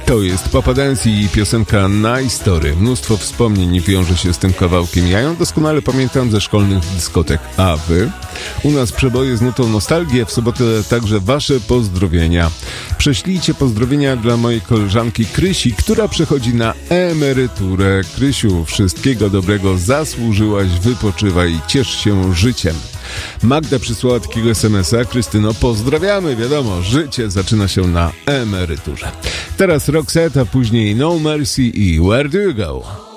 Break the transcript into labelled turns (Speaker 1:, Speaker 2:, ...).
Speaker 1: To jest Papa Dance i piosenka Nice Story. Mnóstwo wspomnień wiąże się z tym kawałkiem. Ja ją doskonale pamiętam ze szkolnych dyskotek. A wy? U nas przeboje z nutą nostalgię. W sobotę także wasze pozdrowienia. Prześlijcie pozdrowienia dla mojej koleżanki Krysi, która przechodzi na emeryturę. Krysiu, wszystkiego dobrego. Zasłużyłaś, wypoczywaj i ciesz się życiem. Magda przysłała takiego SMS-a. Krystyno, pozdrawiamy, wiadomo, życie zaczyna się na emeryturze. Teraz Roxette, a później No Mercy i Where Do You Go?